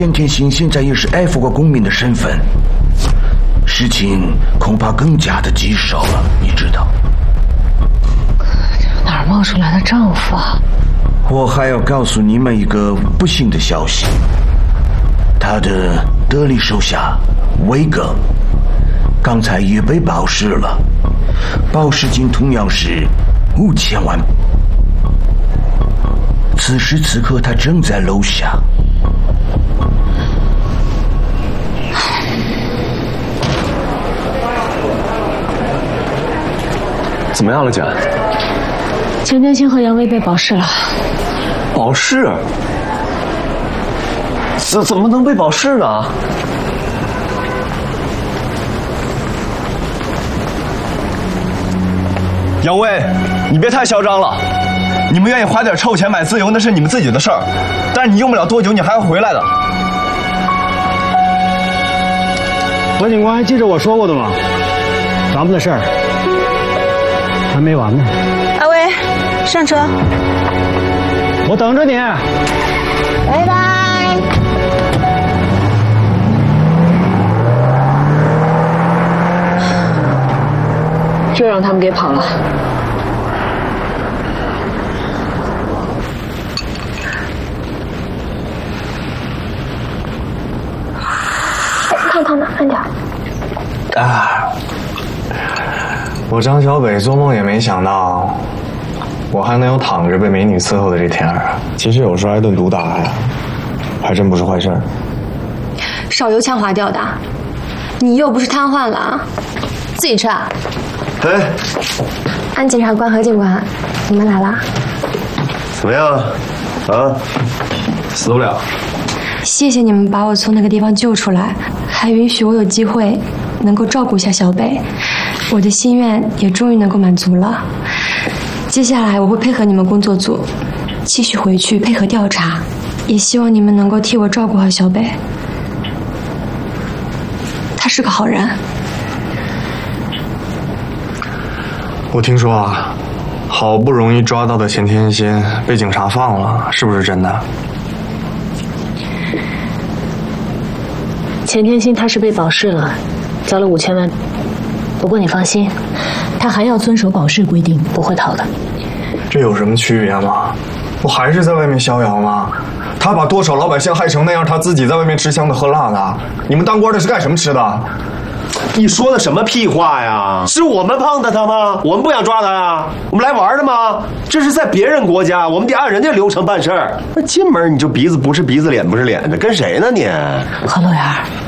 田天心现在也是F国公民的身份，事情恐怕更加的棘手了，你知道。 哪儿冒出来的丈夫啊？ 我还要告诉你们一个不幸的消息，他的得力手下威格刚才也被保释了，保释金同样是5000万。此时此刻他正在楼下。 怎么样了，简？ 钱天星和杨威被保释了。 保释？怎么能被保释呢？杨威，你别太嚣张了。你们愿意花点臭钱买自由，那是你们自己的事儿。但是你用不了多久，你还要回来的。 何警官还记着我说过的吗？咱们的事儿还没完呢。 阿威，上车。 我等着你。 拜拜。 又让他们给跑了。 看慢点。 我张小北做梦也没想到，我还能有躺着被美女伺候的这天儿。其实有时候挨顿毒打呀，还真不是坏事儿。 少油腔滑调的，你又不是瘫痪了，自己吃啊。 哎， 安检察官、何警官，你们来啦？ 怎么样？啊？ 死不了。 谢谢你们把我从那个地方救出来，还允许我有机会能够照顾一下小北，我的心愿也终于能够满足了。接下来我会配合你们工作组，继续回去配合调查，也希望你们能够替我照顾好小北。他是个好人。 我听说啊，好不容易抓到的钱天心被警察放了，是不是真的？ 钱天心他是被保释了，交了5000万。不过你放心，他还要遵守保释规定，不会逃的。 这有什么区别吗？不还是在外面逍遥吗？他把多少老百姓害成那样，他自己在外面吃香的喝辣的。你们当官的是干什么吃的？ 你说的什么屁话呀？是我们碰的他吗？我们不想抓他呀？我们来玩的吗？这是在别人国家，我们得按人家流程办事儿。那进门你就鼻子不是鼻子，脸不是脸的，跟谁呢你？ 何洛源，